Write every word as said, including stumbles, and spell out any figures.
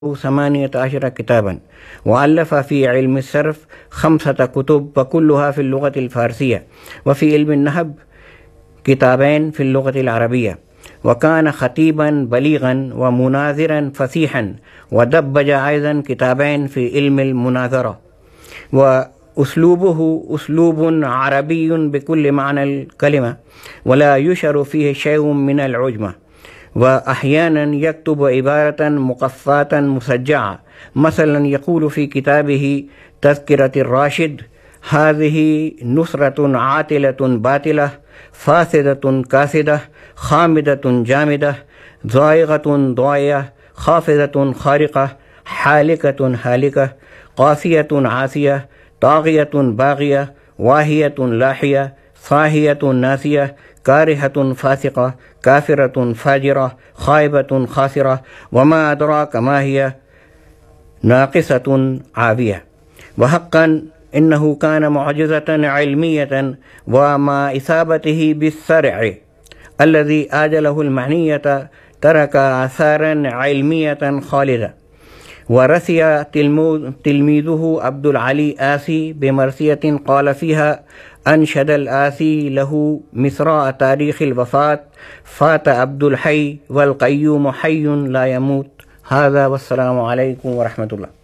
ثمانية عشر كتابا، وألف في علم الصرف خمسة كتب وكلها في اللغة الفارسية، وفي علم النحو كتابين في اللغة العربية، وكان خطيبا بليغا ومناظرا فصيحا، ودبج أيضا كتابين في علم المناظرة، وأسلوبه أسلوب عربي بكل معنى الكلمة، ولا يشعر فيه شيء من العجمة، وأحيانا يكتب عبارة مقفاة مسجعة. مثلا يقول في كتابه تذكرة الراشد: هذه نصرة عاطلة باطلة، فاسدة كاسدة، خامدة جامدة، ضائغة ضائعة، خافضة خارقة، حالكة هالكة، قاسية عاسية، طاغية باغية، واهية لاحية، صاهية ناسية، كارهة فاسقة، كافرة فاجرة، خائبة خاسرة، وما أدراك ما هي، ناقصة عابية. وحقا إنه كان معجزة علمية، ومع إصابته بالصرع الذي آجله المعنية ترك آثارا علمية خالدة. ورثي تلميذه عبد العلي آسي بمرثية قال فيها: أنشد الآسي له مصراء تاريخ الوفاة: فات عبد الحي والقيوم حي لا يموت. هذا والسلام عليكم ورحمة الله.